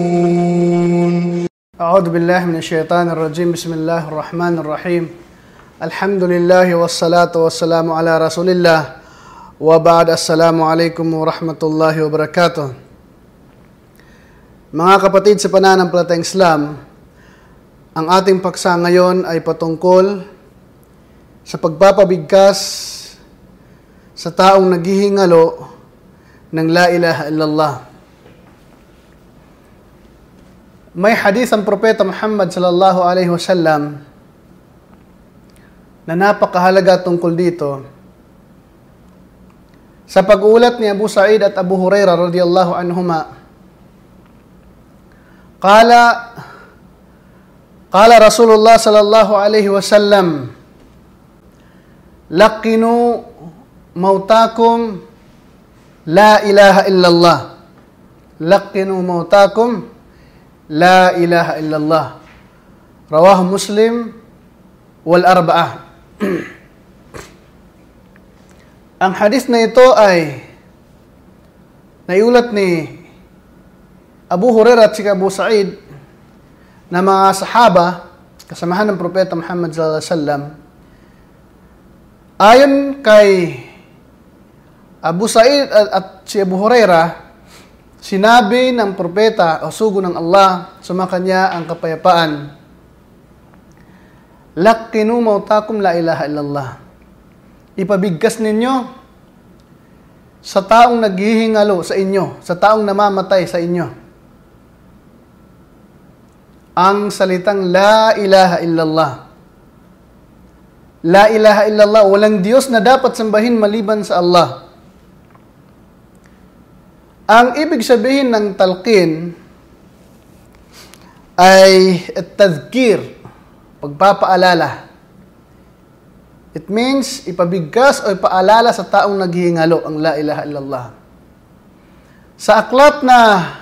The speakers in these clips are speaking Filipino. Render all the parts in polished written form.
أعوذ بالله من الشيطان الرجيم. بسم الله الرحمن الرحيم. الحمد لله والصلاة والسلام على رسول الله وبعد. السلام عليكم ورحمة الله وبركاته. Mga kapatid sa pananampalatayang Islam, ang ating paksa ngayon ay patungkol sa pagpapabigkas sa taong naghihingalo ng La ilaha illallah. May hadith ang Propeta Muhammad sallallahu alaihi wasallam na napakahalaga tungkol dito. Sa pag-ulat ni Abu Sa'id at Abu Hurairah radhiyallahu anhuma, qala Rasulullah sallallahu alaihi wasallam, laqinu mautakum la ilaha illallah. Laqinu mautakum la ilaha illallah. Rawahu Muslim wal arba'ah. Ang hadith na ito ay naiulat ni Abu Hurairah at si Abu Sa'id na mga sahaba, kasamahan ng Propeta Muhammad sallallahu alaihi wasallam. Ayon kay Abu Sa'id at si Abu Hurairah, sinabi ng propeta o sugo ng Allah, sumakanya ang kapayapaan, laqinu mautakum la ilaha illallah. Ipabigkas ninyo sa taong naghihingalo sa inyo, sa taong namamatay sa inyo, ang salitang la ilaha illallah. La ilaha illallah, walang Diyos na dapat sambahin maliban sa Allah. Ang ibig sabihin ng talqin ay tadhkir, pagpapaalala. It means ipabigkas o ipaalala sa taong naghihingalo ang la ilaha illallah. Sa aklat na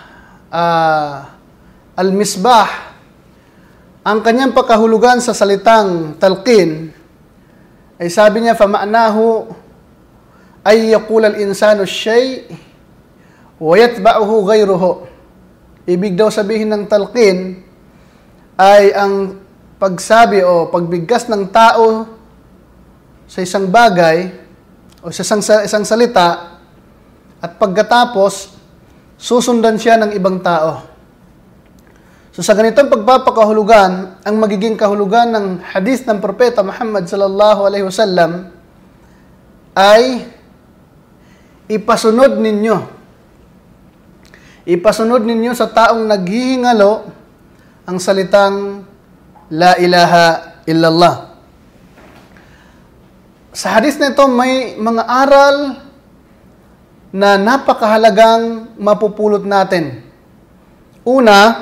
Al-Misbah, ang kanyang pakahulugan sa salitang talqin ay sabi niya, fama'nahu ay yaqul al-insanu shay' wa yatba'uhu ghayruhu. Ibig daw sabihin ng talqin ay ang pagsabi o pagbigkas ng tao sa isang bagay o sa isang salita, at pagkatapos susundan siya ng ibang tao. So sa ganitong pagpapakahulugan, ang magiging kahulugan ng hadith ng Propeta Muhammad sallallahu alaihi wasallam ay ipasunod ninyo sa taong naghihingalo ang salitang la ilaha illallah. Sa hadith na ito, may mga aral na napakahalagang mapupulot natin. Una,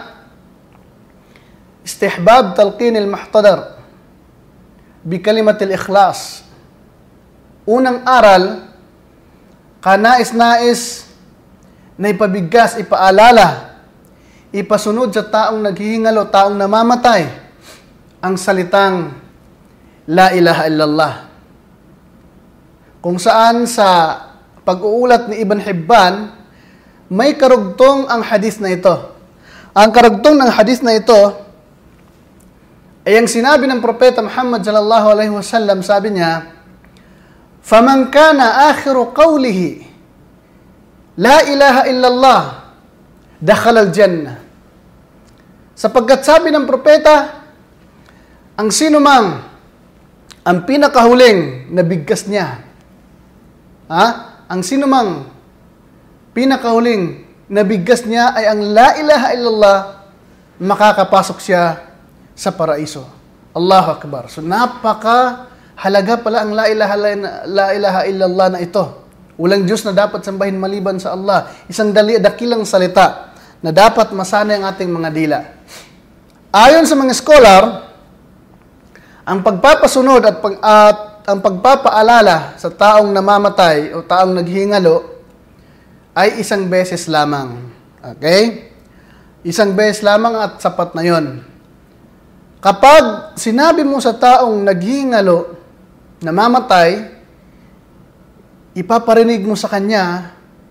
istihbab talqin al-muhtadar bi kalimat al-ikhlas. Unang aral, kanais-nais na ipabigkas, ipaalala, ipasunod sa taong naghihingalo, taong namamatay, ang salitang la ilaha illallah. Kung saan sa pag-uulat ni Ibn Hibban, may karugtong ang hadith na ito. Ang karugtong ng hadith na ito ay ang sinabi ng Propeta Muhammad sallallahu alaihi wasallam, sabi niya, faman kana akhiru qawlihi la ilaha illallah dakhala al-jannah. Sapagkat sabi ng propeta, ang sino mang ang pinakahuling na bigkas niya, ang sino mang pinakahuling na bigkas niya ay ang la ilaha illallah, makakapasok siya sa paraiso. Allahu Akbar. So napaka halaga pala ang la ilaha illallah na ito. Walang Diyos na dapat sambahin maliban sa Allah. Isang dakilang salita na dapat masanay ang ating mga dila. Ayon sa mga scholar, ang pagpapasunod at ang pagpapaalala sa taong namamatay o taong naghihingalo ay isang beses lamang. Okay? Isang beses lamang at sapat na yon. Kapag sinabi mo sa taong naghihingalo, namamatay, ipaparinig mo sa kanya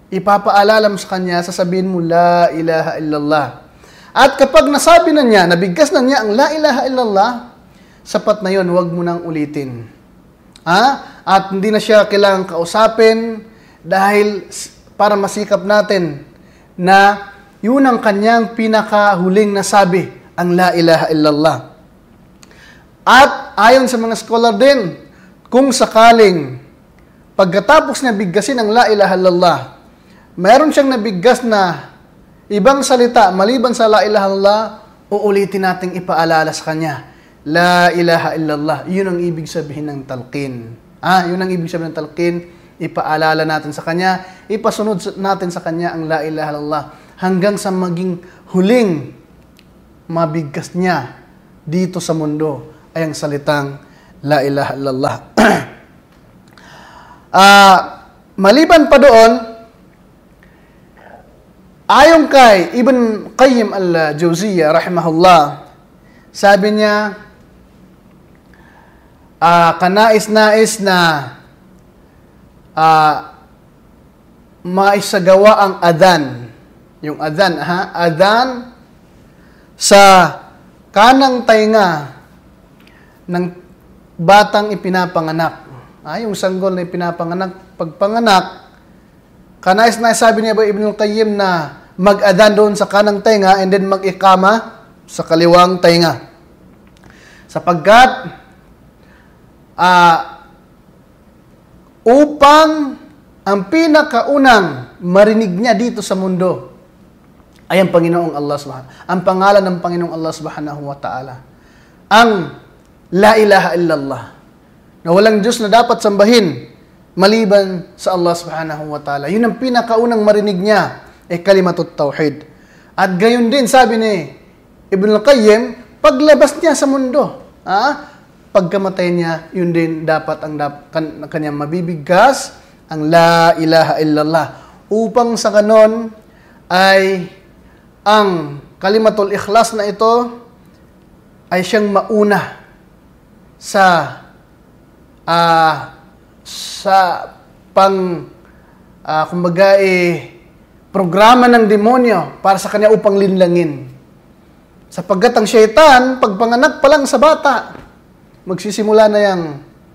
ipapaalala mo sa kanya, sasabihin mo, La ilaha illallah. At kapag nasabi na niya, nabigkas na niya ang La ilaha illallah, sapat na yon, huwag mo nang ulitin. At hindi na siya kailangang kausapin dahil para masikap natin na yun ang kanyang pinakahuling nasabi, ang La ilaha illallah. At ayon sa mga scholar din, kung sakaling pagkatapos niya bigkasin ang La ilaha illallah, mayroon siyang nabigkas na ibang salita maliban sa La ilaha illallah, uulitin nating ipaalala sa kanya, La ilaha illallah. Yun ang ibig sabihin ng talqin. Yun ang ibig sabihin ng talqin. Ipaalala natin sa kanya, ipasunod natin sa kanya ang La ilaha illallah hanggang sa maging huling mabigkas niya dito sa mundo ay ang salitang La ilaha illallah. Maliban pa doon, ayon kay Ibn Qayyim al-Jawziyya rahimahullah, sabi niya, kanais-nais na maisagawa ang adhan. Yung adhan, adhan sa kanang tainga ng batang ipinapanganak. Yung sanggol na ipinapanganak, pagpanganak, kanais-nais sabi niya ba Ibn Qayyim na mag-adhan doon sa kanang tainga and then mag-ikama sa kaliwang tainga. Sapagkat upang ang pinakaunang marinig niya dito sa mundo ay ang Panginoong Allah Subhanahu, ang pangalan ng Panginoong Allah Subhanahu wa Ta'ala. Ang La ilaha illallah, na walang Diyos na dapat sambahin maliban sa Allah Subhanahu wa Ta'ala. Yun ang pinakaunang marinig niya, kalimatut tauhid. At gayon din, sabi ni Ibn Qayyim, paglabas niya sa mundo, pagkamatay niya, yun din dapat ang kanyang mabibigkas, ang La ilaha illallah. Upang sa kanon ay ang kalimatul ikhlas na ito ay siyang mauna sa kumbaga programa ng demonyo para sa kanya upang linlangin. Sapagkat ang syaitan, pagpanganak pa lang sa bata, magsisimula na yang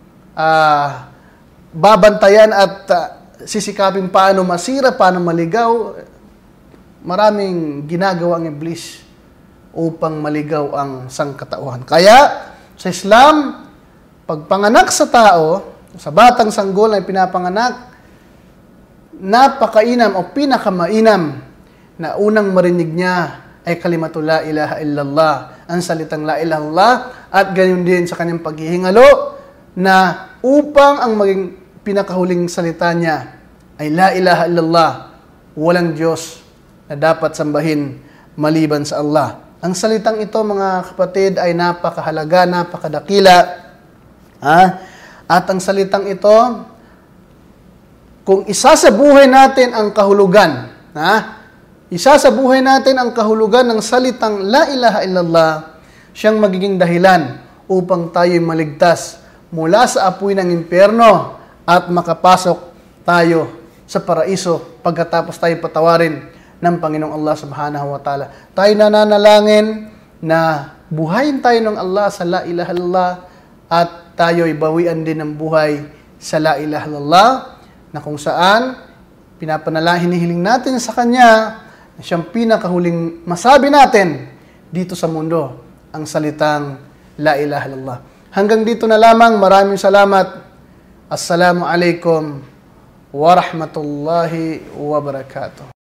babantayan at sisikapin paano masira, paano maligaw. Maraming ginagawa ang iblis upang maligaw ang sangkatauhan. Kaya, sa Islam, pagpanganak sa tao, sa batang sanggol na pinapanganak, napakainam o pinakamainam na unang marinig niya ay kalimatul La ilaha illallah, ang salitang La ilaha illallah, at gayon din sa kanyang paghihingalo na upang ang maging pinakahuling salita niya ay La ilaha illallah, walang Diyos na dapat sambahin maliban sa Allah. Ang salitang ito, mga kapatid, ay napakahalaga, napakadakila. At ang salitang ito, kung isasabuhay natin ang kahulugan, isasabuhay natin ang kahulugan ng salitang La ilaha illallah, siyang magiging dahilan upang tayo'y maligtas mula sa apoy ng impyerno at makapasok tayo sa paraiso pagkatapos tayo patawarin ng Panginoong Allah Subhanahu wa Ta'ala. Tayo nananalangin na buhayin tayo ng Allah sa La ilaha illallah at tayo'y bawian din ng buhay sa La ilaha illallah, na kung saan hinihiling natin sa Kanya na siyang pinakahuling masabi natin dito sa mundo, ang salitang La ilaha illallah. Hanggang dito na lamang. Maraming salamat. Assalamu alaikum wa rahmatullahi wa barakatuh.